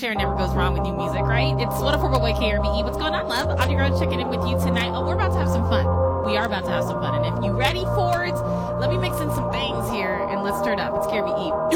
share never goes wrong with new music, right? It's What a Former Boy KRBE. What's going on, love? Audrey Rose checking in with you tonight. Oh, we're about to have some fun. We are about to have some fun. And if you ready for it, let me mix in some things here and let's turn up. It's KRBE